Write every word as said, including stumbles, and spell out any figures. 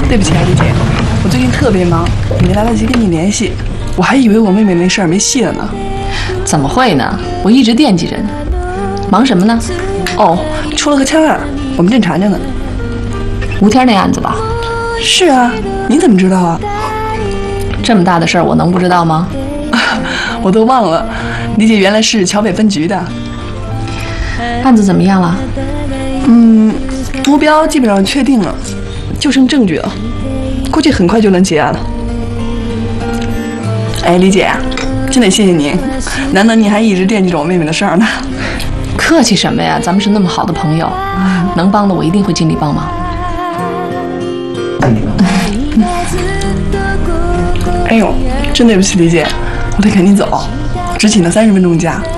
对不起啊，李姐，我最近特别忙，没来得及跟你联系，我还以为我妹妹那事儿没戏了呢。 怎么会呢？我一直惦记着呢。忙什么呢？ 哦，出了个枪案，我们正查着呢。 吴天那案子吧？ 是啊，你怎么知道啊？ 这么大的事儿，我能不知道吗？ 我都忘了，李姐原来是桥北分局的。 案子怎么样了？ 嗯，目标基本上确定了，就剩证据了，估计很快就能结案了。哎，李姐，真得谢谢您，难得你还一直惦记着我妹妹的事儿呢。 客气什么呀，咱们是那么好的朋友，能帮的我一定会尽力帮忙。 哎呦，真对不起李姐，我得赶紧走，只请了三十分钟假。